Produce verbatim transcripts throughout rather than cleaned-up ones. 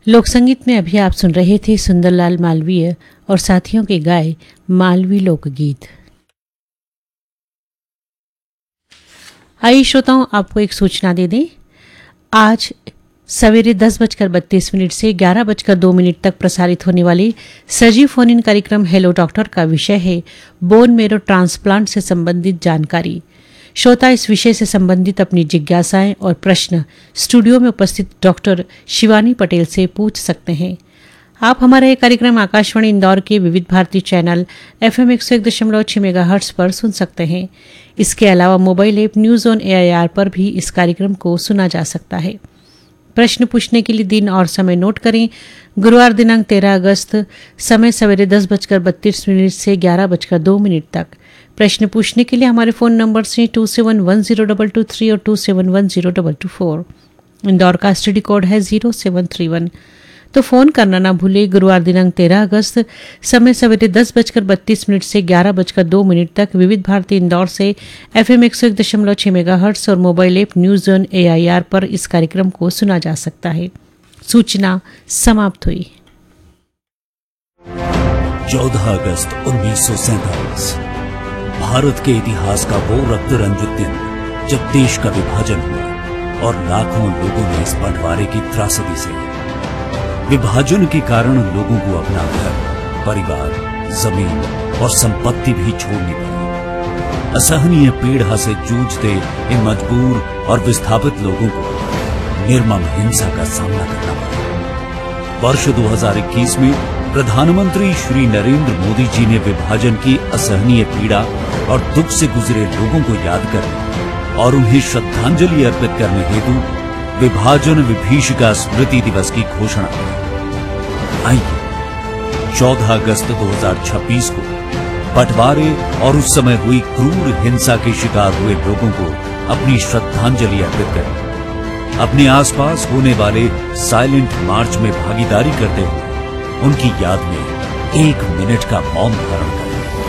लोक संगीत में अभी आप सुन रहे थे सुंदरलाल मालवीय और साथियों के गाए मालवी लोकगीत। आइए श्रोताओं, आपको एक सूचना दे दें। आज सवेरे दस बजकर बत्तीस मिनट से ग्यारह बजकर दो मिनट तक प्रसारित होने वाली सजीव फोन इन कार्यक्रम हेलो डॉक्टर का विषय है बोन मेरो ट्रांसप्लांट से संबंधित जानकारी। श्रोता इस विषय से संबंधित अपनी जिज्ञासाएं और प्रश्न स्टूडियो में उपस्थित डॉक्टर शिवानी पटेल से पूछ सकते हैं। आप हमारा ये कार्यक्रम आकाशवाणी इंदौर के विविध भारती चैनल एफ एम एक सौ एक दशमलव छह मेगा हर्ट्ज पर सुन सकते हैं। इसके अलावा mobile app news on A I R पर भी इस कार्यक्रम को सुना जा सकता है। प्रश्न पूछने के लिए दिन और समय नोट करें। गुरुवार दिनांक तेरह अगस्त, समय सवेरे दस बजकर बत्तीस मिनट से ग्यारह बजकर दो मिनट तक। प्रश्न पूछने के लिए हमारे फोन नंबर से to seven one zero double two three और to seven one zero double two four. Indore का एसटीडी कोड है जीरो सेवन थ्री वन। तो फोन करना ना भूले। गुरुवार दिनांक तेरह अगस्त, समय सवेरे दस बजकर बत्तीस मिनट से ग्यारह बजकर दो मिनट तक विविध भारती इंदौर से एफ एम एक सौ एक दशमलव छह मेगा हर्ट्ज और mobile app news on A I R पर इस कार्यक्रम को सुना जा सकता है। सूचना समाप्त हुई। चौदह अगस्त उन्नीस सौ सैंतालीस भारत के इतिहास का वो रक्त रंजित दिन जब देश का विभाजन हुआ और लाखों लोगों ने इस बंटवारे की त्रासदी से विभाजन के कारण लोगों को अपना घर, परिवार, जमीन और संपत्ति भी छोड़नी पड़ी। असहनीय पीड़ा से जूझते इन मजबूर और विस्थापित लोगों को निर्मम हिंसा का सामना करना पड़ा। वर्ष दो हज़ार इक्कीस में प्रधानमंत्री श्री नरेंद्र मोदी जी ने विभाजन की असहनीय पीड़ा और दुख से गुजरे लोगों को याद करने और उन्हें श्रद्धांजलि अर्पित करने हेतु विभाजन विभीषिका स्मृति दिवस की घोषणा की। आइए चौदह अगस्त दो हज़ार छब्बीस को बंटवारे और उस समय हुई क्रूर हिंसा के शिकार हुए लोगों को अपनी श्रद्धांजलि अर्पित करें। अपने आसपास होने वाले साइलेंट मार्च में भागीदारी करते हुए उनकी याद में एक मिनट का मौन धारण करें।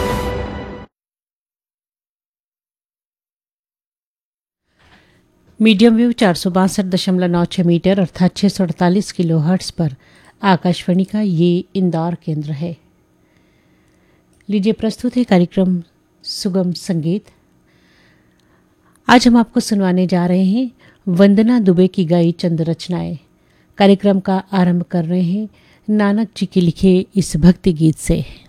मीडियम वेव चार सौ बासठ दशमलव नौ छह मीटर अर्थात छह सौ अड़तालीस किलो हर्ट्ज पर आकाशवाणी का ये इंदौर केंद्र है। लीजिए प्रस्तुत है कार्यक्रम सुगम संगीत। आज हम आपको सुनवाने जा रहे हैं वंदना दुबे की गाई चंद रचनाएं। कार्यक्रम का आरंभ कर रहे हैं नानक जी के लिखे इस भक्ति गीत से।